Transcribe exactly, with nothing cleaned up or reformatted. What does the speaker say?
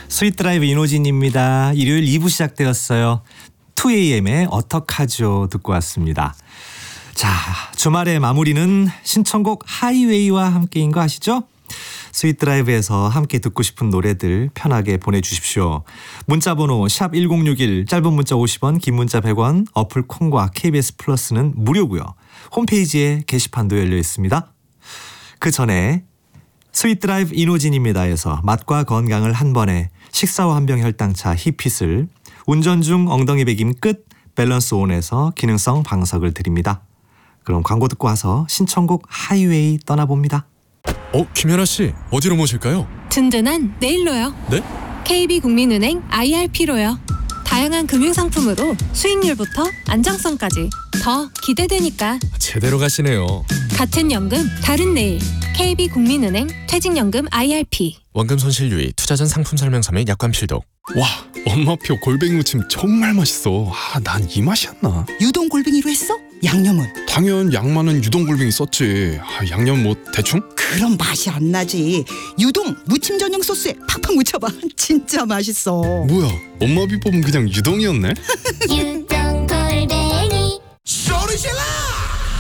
스윗드라이브 이노진입니다. 일요일 이 부 시작되었어요. 투 에이엠의 어떡하죠 듣고 왔습니다. 자, 주말의 마무리는 신청곡 하이웨이와 함께인 거 아시죠? 스윗드라이브에서 함께 듣고 싶은 노래들 편하게 보내주십시오. 문자번호 샵 일공육일, 짧은 문자 오십 원, 긴 문자 백 원, 어플 콩과 케이비에스 플러스는 무료고요. 홈페이지에 게시판도 열려 있습니다. 그 전에 스윗드라이브 이노진입니다에서 맛과 건강을 한 번에 식사와 한병 혈당차 히핏을, 운전 중 엉덩이 베김 끝 밸런스 온에서 기능성 방석을 드립니다. 그럼 광고 듣고 와서 신청곡 하이웨이 떠나봅니다. 어, 김연아 씨, 어디로 모실까요? 든든한 내일로요. 네? 케이비국민은행 아이알피로요. 다양한 금융상품으로 수익률부터 안정성까지 더 기대되니까. 제대로 가시네요. 같은 연금 다른 내일. 케이비국민은행 퇴직연금 아이알피. 원금 손실 유의, 투자 전 상품 설명서 및 약관 필독. 와, 엄마표 골뱅이 무침 정말 맛있어. 아, 난 이 맛이었나? 유동 골뱅이로 했어? 양념은? 당연 양만은 유동 골뱅이 썼지. 아, 양념 뭐 대충? 그럼 맛이 안 나지. 유동 무침 전용 소스에 팍팍 묻혀봐. 진짜 맛있어. 뭐야, 엄마 비법은 그냥 유동이었네?